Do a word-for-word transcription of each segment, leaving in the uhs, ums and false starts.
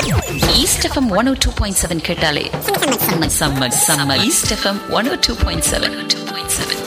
East FM one ஓ two point seven கேட்டாலே summer summer east FM one ஓ two point seven two point seven.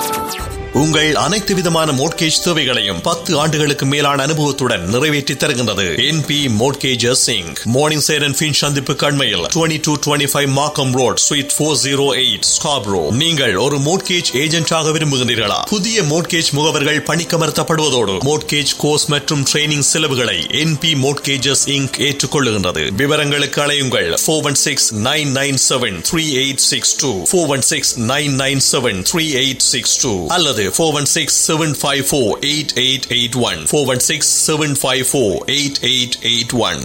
உங்கள் அனைத்து விதமான mortgage தேவைகளையும் பத்து ஆண்டுகளுக்கு மேலான அனுபவத்துடன் நிறைவேற்றி தருகின்றது NP mortgages Singh. Morning side and fin சந்திப்பு கண்மையில் டுவெண்ட்டி டூ டுவெண்ட்டி ஃபைவ் மார்க்கம் road sweet four zero eight Scarborough. நீங்கள் ஒரு மோட்கேஜ் ஏஜென்டாக விரும்புகின்றீர்களா? புதிய மோட்கேஜ் முகவர்கள் பணிக்கமர்த்தப்படுவதோடு மோட்கேஜ் கோர்ஸ் மற்றும் ட்ரைனிங் செலவுகளை என்பி மோட்கேஜஸ் இங்க் ஏற்றுக்கொள்ளுகின்றது. விவரங்களுக்கு அழையுங்கள் four one six nine nine seven three eight six two four one six nine nine seven three eight six two அல்லது four one six seven five four eight eight eight one four one six seven five four eight eight eight one.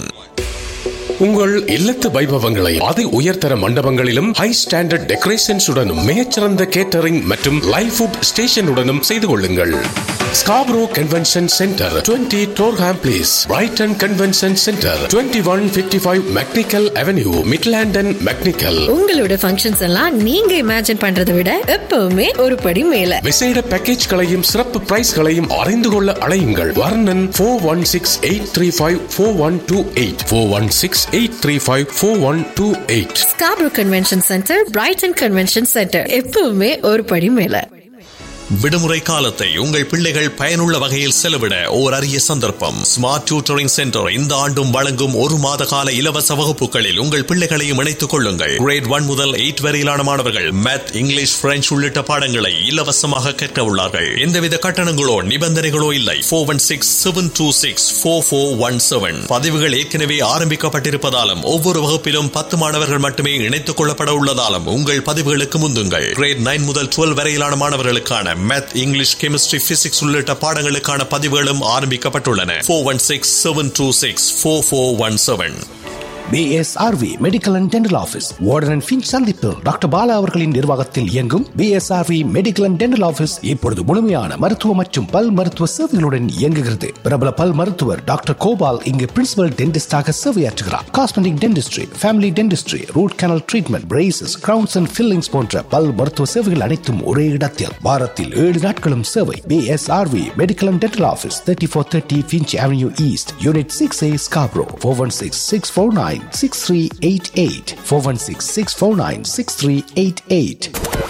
உங்கள் இல்லத்து வைபவங்களை அதி உயர்தர மண்டபங்களிலும் high standard decorations உடனும் மிகச்சிறந்த catering மற்றும் live food ஸ்டேஷனுடனும் செய்து கொள்ளுங்கள். Scarborough convention centre twenty Durham place, Brayton convention centre twenty one fifty five mechanical avenue, மிட்லாண்டன் mechanical. உங்களோட ஃபங்க்ஷன்ஸ் எல்லாம் நீங்க இமேஜின் பண்றதை விட எப்பவுமே ஒரு படி மேல. விசேட பேக்கேஜ்களையும் சிறப்பு பிரைஸ்களையும் அறிந்து கொள்ள அழையுங்கள். வர்ணன் four one six eight three five four one two eight four one six eight three five four one two eight. Scarborough convention centre, Brayton convention centre, எப்பவுமே ஒரு படி மேல. விடுமுறை காலத்தை உங்கள் பிள்ளைகள் பயனுள்ள வகையில் செலவிட ஓர் அரிய சந்தர்ப்பம். ஸ்மார்ட் டியூட்டரிங் சென்டர் இந்த ஆண்டும் வழங்கும் ஒரு மாத கால இலவச வகுப்புகளில் உங்கள் பிள்ளைகளையும் இணைத்துக் கொள்ளுங்கள். கிரேட் ஒன் முதல் எயிட் வரையிலான மாணவர்கள் மேத், இங்கிலீஷ், பிரெஞ்சு உள்ளிட்ட பாடங்களை இலவசமாக கற்க உள்ளார்கள். எந்தவித கட்டணங்களோ நிபந்தனைகளோ இல்லை. Four one six seven two six four four one seven. பதிவுகள் ஏற்கனவே ஆரம்பிக்கப்பட்டிருப்பதாலும் ஒவ்வொரு வகுப்பிலும் பத்து மாணவர்கள் மட்டுமே இணைத்துக் கொள்ளப்பட உள்ளதாலும் உங்கள் பதிவுகளுக்கு முந்துங்கள். கிரேட் நைன் முதல் டுவெல் வரையிலான மாணவர்களுக்கான மேத், இங்கிலீஷ், கெமிஸ்ட்ரி, பிசிக்ஸ் உள்ளிட்ட பாடங்களுக்கான பதிவுகளும் ஆரம்பிக்கப்பட்டுள்ளன. Four one six seven two six four four one seven. B S R V medical and dental office, warden and Finch சந்திப்பு. டாக்டர் பாலா அவர்களின் நிர்வாகத்தில் இயங்கும் B S R V medical and dental office இப்பொழுது முழுமையான மருத்துவ மற்றும் பல் மருத்துவ சேவைகளுடன் இயங்குகிறது. பிரபல பல் மருத்துவர் டாக்டர் கோபால் இங்கு principal டென்டிஸ்டாக சேவையாற்றுகிறார். Cosmetic dentistry, family dentistry, root canal treatment, braces, crowns and fillings போன்ற பல் மருத்துவ சேவைகள் அனைத்தும் ஒரே இடத்தில். வாரத்தில் ஏழு நாட்களும் சேவை. B S R V medical and dental office, thirty four thirty Finch Avenue East, Unit six A, Scarborough. four one six six four nine six three eight eight four one six six four nine six three eight eight.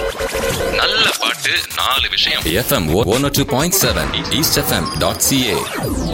நல்ல பாட்டு நாலு விஷயம். FM one oh two point seven east f m dot c a.